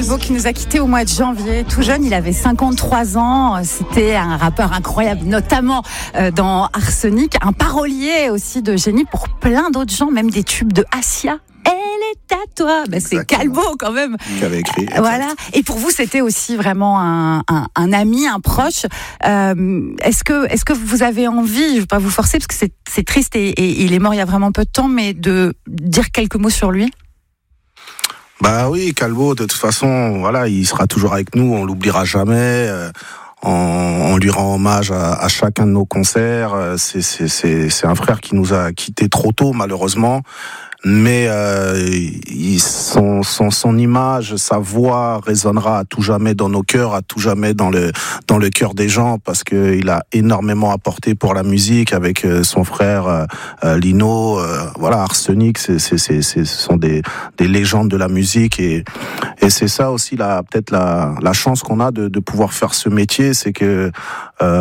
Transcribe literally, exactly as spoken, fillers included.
Calvo qui nous a quittés au mois de janvier. Tout jeune, il avait cinquante-trois ans. C'était un rappeur incroyable, notamment dans Arsenic. Un parolier aussi de génie pour plein d'autres gens, même des tubes de Assia. Elle est à toi. Ben, c'est Calvo quand même. Qui avait écrit. Exact. Voilà. Et pour vous, c'était aussi vraiment un, un, un ami, un proche. Euh, est-ce que, est-ce que vous avez envie, je ne veux pas vous forcer parce que c'est, c'est triste et, et il est mort il y a vraiment peu de temps, mais de dire quelques mots sur lui? Bah oui, Calvo, de toute façon, voilà, il sera toujours avec nous, on l'oubliera jamais. Euh, on, on lui rend hommage à, à chacun de nos concerts. C'est, c'est, c'est, c'est un frère qui nous a quittés trop tôt, malheureusement. Mais euh, il, son, son, son image, sa voix résonnera à tout jamais dans nos cœurs, à tout jamais dans le, dans le cœur des gens, parce qu'il a énormément apporté pour la musique avec son frère euh, Lino. Euh, voilà, Arsenic, c'est, c'est, c'est, c'est, ce sont des, des légendes de la musique. Et, et c'est ça aussi, la, peut-être la, la chance qu'on a de, de pouvoir faire ce métier, c'est que... Euh,